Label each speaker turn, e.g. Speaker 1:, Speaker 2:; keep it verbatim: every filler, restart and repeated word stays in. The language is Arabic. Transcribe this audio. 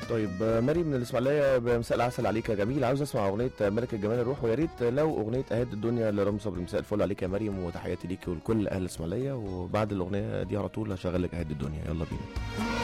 Speaker 1: طيب آه، مريم من الاسماعيليه، مساء العسل عليك يا جميل. عاوز اسمع اغنيه ملك الجمال الروح، ويا ريت لو اغنيه اهد الدنيا لرامي صبري. مساء الفل عليك يا مريم، وتحياتي ليك ولكل اهل الاسماعيليه. وبعد الاغنيه دي على طول هشغل لك اهد الدنيا. يلا بينا.